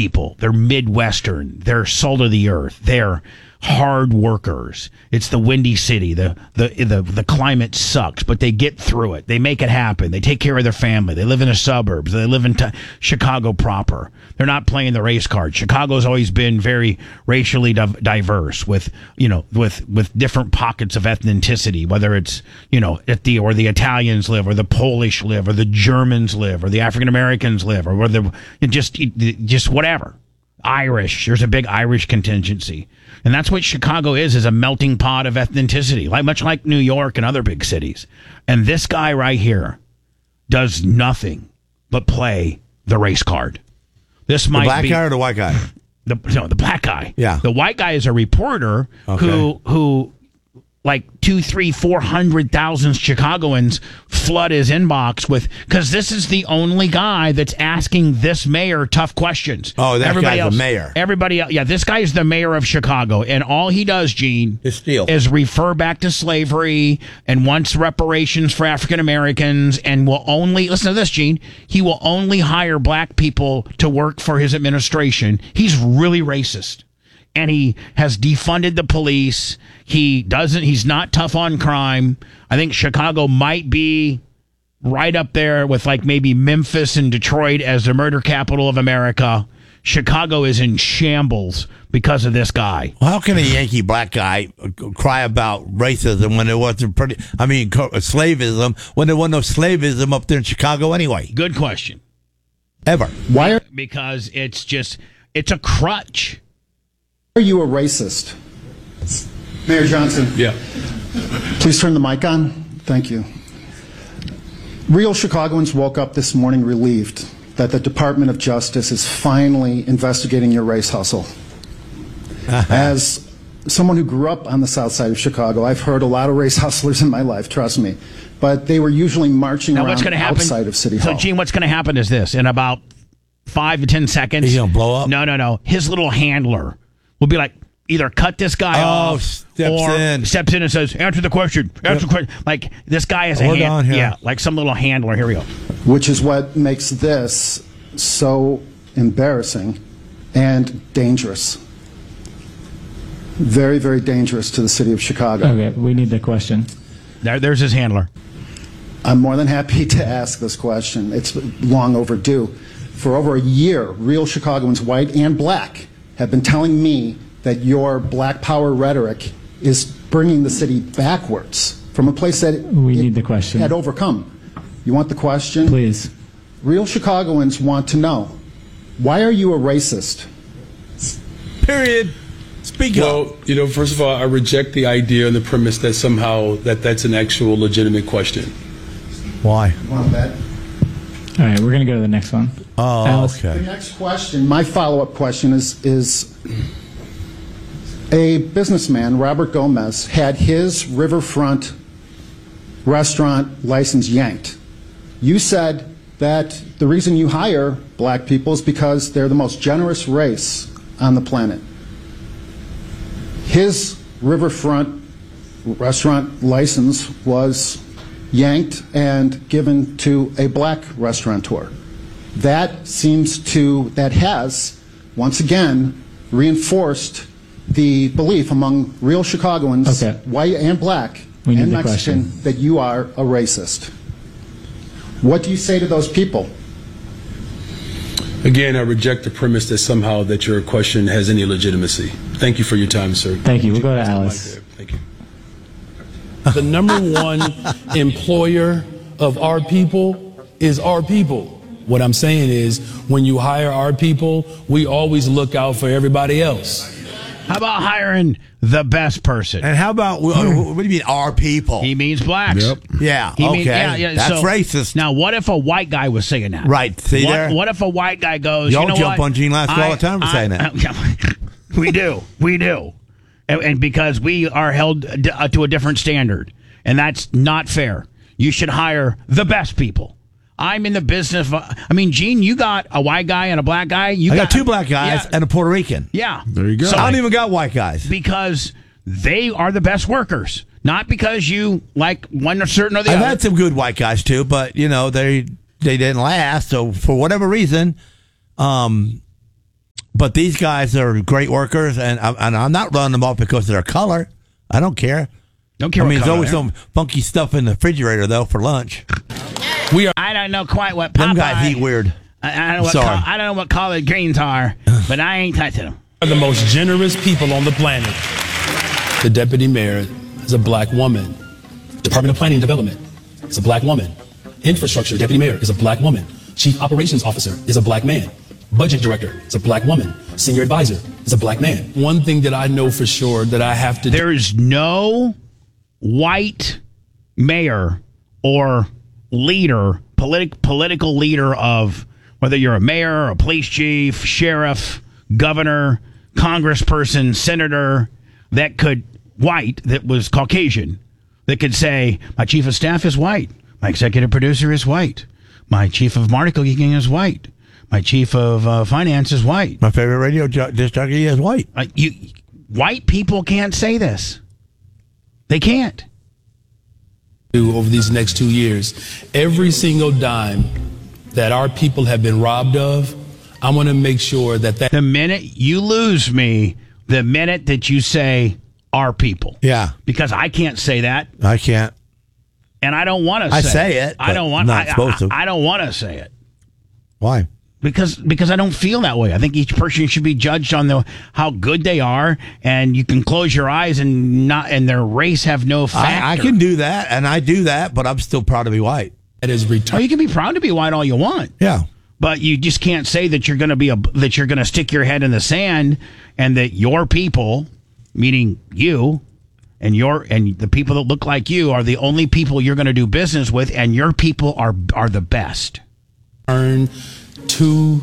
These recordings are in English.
people. They're Midwestern. They're salt of the earth. They're hard workers. It's the Windy City. The climate sucks, but they get through it. They make it happen. They take care of their family. They live in the suburbs. They live in Chicago proper. They're not playing the race card. Chicago's always been very racially diverse with different pockets of ethnicity, whether it's, where the Italians live or the Polish live or the Germans live or the African Americans live or where just whatever. Irish. There's a big Irish contingency. And that's what Chicago is a melting pot of ethnicity, much like New York and other big cities. And this guy right here does nothing but play the race card. This might be... The black guy or the white guy? The black guy. Yeah. The white guy is a reporter who like 400,000 Chicagoans flood his inbox because this is the only guy that's asking this mayor tough questions. Oh, that guy's the mayor. Everybody else, this guy is the mayor of Chicago, and all he does, Gene, is refer back to slavery and wants reparations for African Americans, and will only listen to this, Gene. He will only hire black people to work for his administration. He's really racist. And he has defunded the police. He's not tough on crime. I think Chicago might be right up there with maybe Memphis and Detroit as the murder capital of America. Chicago is in shambles because of this guy. Well, how can a Yankee black guy cry about racism when there wasn't slavism, when there wasn't no slavism up there in Chicago anyway? Good question. Ever. Why Because it's a crutch. are you a racist? Mayor Johnson. Yeah. Please turn the mic on. Thank you. Real Chicagoans woke up this morning relieved that the Department of Justice is finally investigating your race hustle. As someone who grew up on the south side of Chicago, I've heard a lot of race hustlers in my life, trust me. But they were usually marching around outside of City Hall. So, Gene, what's going to happen is this. In about 5 to 10 seconds... He's going to blow up? No. His little handler will be like, either cut this guy off steps in and says, answer the question. Answer the question. Like, this guy is like some little handler. Here we go. Which is what makes this so embarrassing and dangerous. Very, very dangerous to the city of Chicago. Okay, we need the question. There's his handler. I'm more than happy to ask this question. It's long overdue. For over a year, real Chicagoans, white and black, have been telling me that your black power rhetoric is bringing the city backwards from a place that we need the question. Had overcome. You want the question? Please. Real Chicagoans want to know, why are you a racist? Period. Speak up. Well, first of all, I reject the idea and the premise that somehow that's an actual legitimate question. Why? Want that? All right, we're going to go to the next one. Oh, Alice. okay. The next question, my follow-up question is a businessman, Robert Gomez, had his riverfront restaurant license yanked. You said that the reason you hire black people is because they're the most generous race on the planet. His riverfront restaurant license was yanked and given to a black restaurateur. That has, once again, reinforced the belief among real Chicagoans, white and black and Mexican, that you are a racist. What do you say to those people? Again, I reject the premise that somehow that your question has any legitimacy. Thank you for your time, sir. Thank you. We'll go to Alice. Thank you. The number one employer of our people is our people. What I'm saying is, when you hire our people, we always look out for everybody else. How about hiring the best person? And how about, what do you mean, our people? He means blacks. Yep. Yeah, that's racist. Now, what if a white guy was saying that? Right, see there? What if a white guy goes, Y'all you know jump what? on Gene Lasco all the time for saying that. We do. And because we are held to a different standard. And that's not fair. You should hire the best people. I'm in the business Gene, you got a white guy and a black guy. I got two black guys and a Puerto Rican. Yeah. There you go. So I don't even got white guys. Because they are the best workers. Not because you like one or certain or the other. I've had some good white guys too, but they didn't last. So for whatever reason, But these guys are great workers, and I'm not running them off because of their color. I don't care. Don't care. I mean, what there's color always they're. some funky stuff in the refrigerator though for lunch. I don't know quite what Them Popeye. guys eat weird. I don't know Sorry. I don't know what collard greens are, but I ain't touching them. Are the most generous people on the planet. The deputy mayor is a black woman. Department of Planning and Development is a black woman. Infrastructure deputy mayor is a black woman. Chief operations officer is a black man. Budget director is a black woman. Senior advisor is a black man. One thing that I know for sure that I have to do. There is no white mayor or leader, political leader of whether you're a mayor, a police chief, sheriff, governor, congressperson, senator, that was Caucasian, that could say, my chief of staff is white. My executive producer is white. My chief of marketing is white. My chief of finance is white. My favorite radio disc jockey is white. White people can't say this. They can't. Over these next 2 years, every single dime that our people have been robbed of, I want to make sure that The minute you lose me, the minute that you say our people. Yeah. Because I can't say that. I can't. And I don't want to say I say it, I don't but want not supposed to. I don't want to say it. Why? Because I don't feel that way. I think each person should be judged on how good they are, and you can close your eyes and their race have no factor. I can do that, and I do that, but I'm still proud to be white. is Oh, returned. you can be proud to be white all you want. Yeah. But you just can't say that you're going to stick your head in the sand and that your people, meaning you and the people that look like you, are the only people you're going to do business with, and your people are the best. To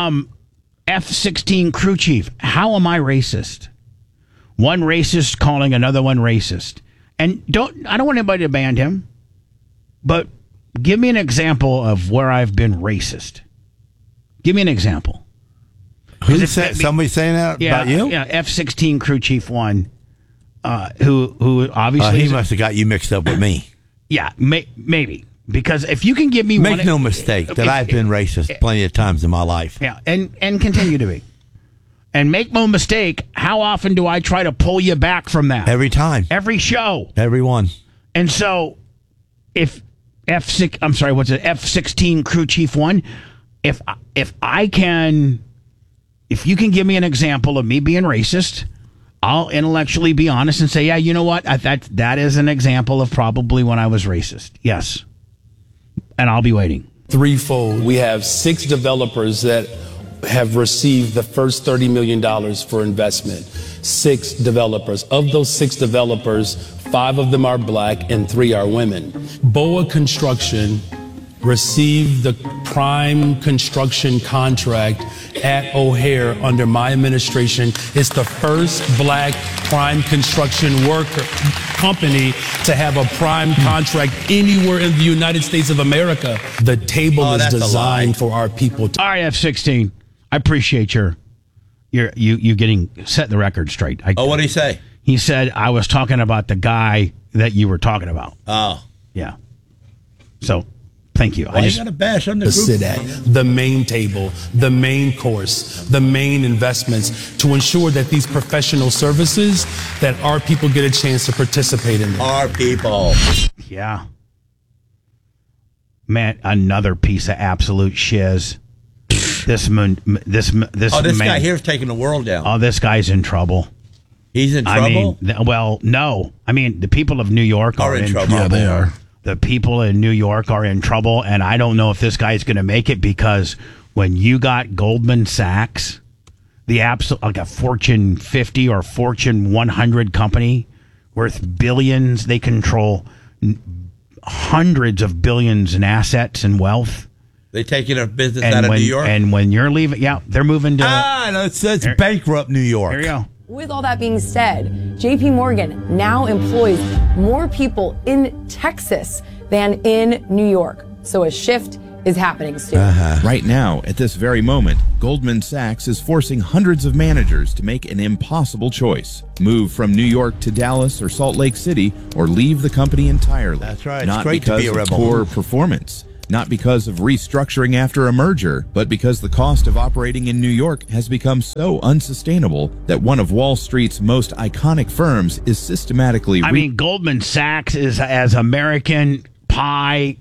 F-16 crew chief. How am I racist? One racist calling another one racist. And I don't want anybody to ban him, but give me an example of where I've been racist. Give me an example. Somebody saying that about you? Yeah, F-16 crew chief one, who obviously... He must have got you mixed up with me. Yeah, maybe. Because if you can give me Make no mistake that I've been racist plenty of times in my life. Yeah, and continue to be. And make no mistake, how often do I try to pull you back from that? Every time. Every show. Everyone. And so if F-16 crew chief one, if you can give me an example of me being racist, I'll intellectually be honest and say, yeah, you know what? That is an example of probably when I was racist. Yes. And I'll be waiting. threefold. We have 6 developers that have received the first $30 million for investment. 6 developers. Of those 6 developers, 5 of them are black and 3 are women. BOA Construction received the prime construction contract at O'Hare under my administration. It's the first black prime construction company to have a prime contract anywhere in the United States of America. The table is designed for our people. All right, F-16. I appreciate you getting set the record straight. What did he say? He said I was talking about the guy that you were talking about. Oh. Yeah. So, thank you. Why you got to bash on the group? Sit at the main table, the main course, the main investments to ensure that these professional services, that our people get a chance to participate in them. Our people. Yeah. Man, another piece of absolute shiz. This guy man here's taking the world down. Oh, this guy's in trouble. He's in trouble? No. I mean, the people of New York are in trouble. Yeah, they are. The people in New York are in trouble, and I don't know if this guy's going to make it, because when you got Goldman Sachs, like a Fortune 50 or Fortune 100 company worth billions, they control hundreds of billions in assets and wealth. They taking a business out of New York? And when you're leaving, they're moving to... It's bankrupt New York. There you go. With all that being said, JP Morgan now employs more people in Texas than in New York. So a shift is happening soon. Right now, at this very moment, Goldman Sachs is forcing hundreds of managers to make an impossible choice. Move from New York to Dallas or Salt Lake City, or leave the company entirely. That's right. It's Not great to because be a of rebel. poor performance, not because of restructuring after a merger, but because the cost of operating in New York has become so unsustainable that one of Wall Street's most iconic firms is systematically... Goldman Sachs is as American Pie,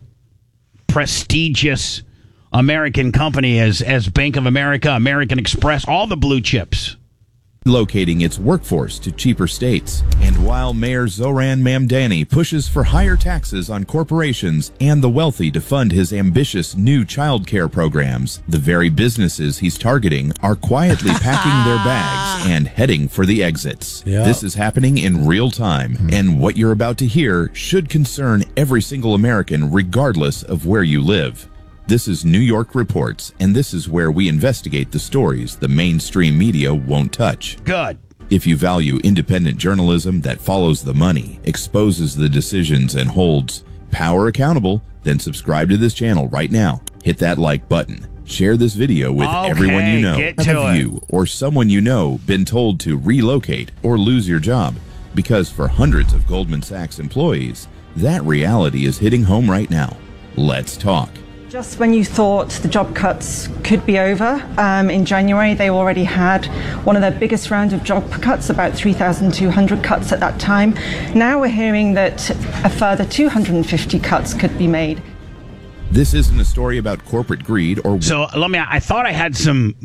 prestigious American company as Bank of America, American Express, all the blue chips. Locating its workforce to cheaper states. And while Mayor Zoran Mamdani pushes for higher taxes on corporations and the wealthy to fund his ambitious new child care programs, the very businesses he's targeting are quietly packing their bags and heading for the exits. Yeah. This is happening in real time, and what you're about to hear should concern every single American regardless of where you live. This is New York Reports, and this is where we investigate the stories the mainstream media won't touch. Good. If you value independent journalism that follows the money, exposes the decisions, and holds power accountable, then subscribe to this channel right now. Hit that like button. Share this video with everyone you know. Have you or someone you know been told to relocate or lose your job? Because for hundreds of Goldman Sachs employees, that reality is hitting home right now. Let's talk. Just when you thought the job cuts could be over, in January they already had one of their biggest rounds of job cuts, about 3,200 cuts at that time. Now we're hearing that a further 250 cuts could be made. This isn't a story about corporate greed or... So I thought I had some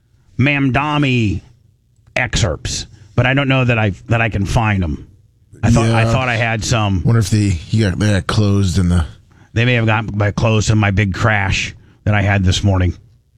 Mamdani excerpts, but I don't know that I can find them. I thought I had some. Wonder if they got closed in the... They may have gotten my clothes in my big crash that I had this morning.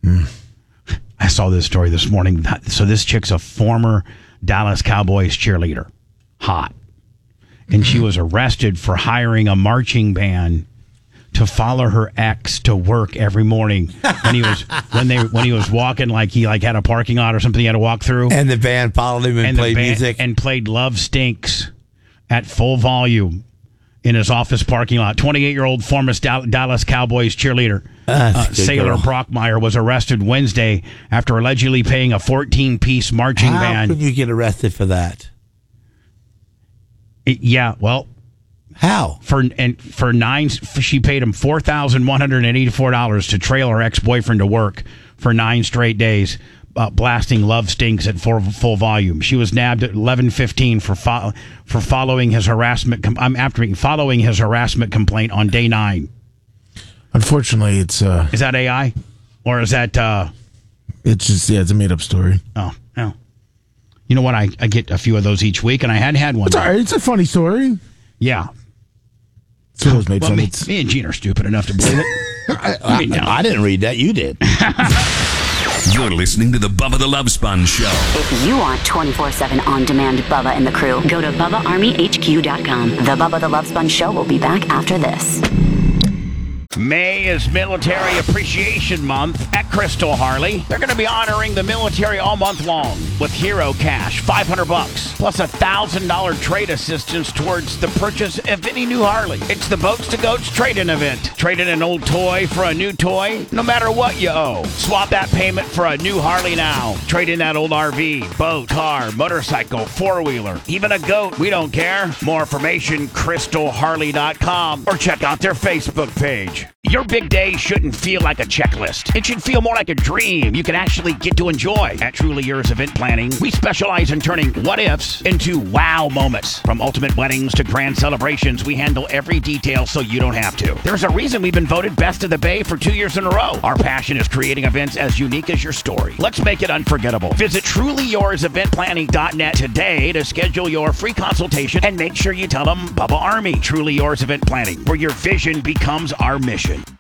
I saw this story this morning. So this chick's a former Dallas Cowboys cheerleader. Hot. And she was arrested for hiring a marching band to follow her ex to work every morning when he was walking, like he had a parking lot or something he had to walk through. And the band followed him and played music. And played Love Stinks at full volume in his office parking lot. 28-year-old former Dallas Cowboys cheerleader Sailor Brockmeyer was arrested Wednesday after allegedly paying a 14-piece marching band. How could you get arrested for that? How? She paid him $4,184 to trail her ex-boyfriend to work for 9 straight days, blasting Love Stinks at full volume. She was nabbed at 11:15 for following his harassment. Following his harassment complaint on day 9. Unfortunately, it's is that AI or is that? It's just it's a made up story. Oh. You know what? I get a few of those each week, and I had one. It's all right. It's a funny story. Yeah. So made me and Gene are stupid enough to believe it. I didn't read that. You did. You're listening to the Bubba the Love Sponge Show. If you want 24/7 on-demand Bubba and the crew, go to BubbaArmyHQ.com. The Bubba the Love Sponge Show will be back after this. May is Military Appreciation Month at Crystal Harley. They're going to be honoring the military all month long with Hero Cash, $500, plus $1,000 trade assistance towards the purchase of any new Harley. It's the Boats to Goats trade-in event. Trade in an old toy for a new toy, no matter what you owe. Swap that payment for a new Harley now. Trade in that old RV, boat, car, motorcycle, four-wheeler, even a goat. We don't care. More information, crystalharley.com, or check out their Facebook page. Your big day shouldn't feel like a checklist. It should feel more like a dream you can actually get to enjoy. At Truly Yours Event Planning, we specialize in turning what-ifs into wow moments. From ultimate weddings to grand celebrations, we handle every detail so you don't have to. There's a reason we've been voted Best of the Bay for 2 years in a row. Our passion is creating events as unique as your story. Let's make it unforgettable. Visit TrulyYoursEventPlanning.net today to schedule your free consultation and make sure you tell them Bubba Army. Truly Yours Event Planning, where your vision becomes our mission.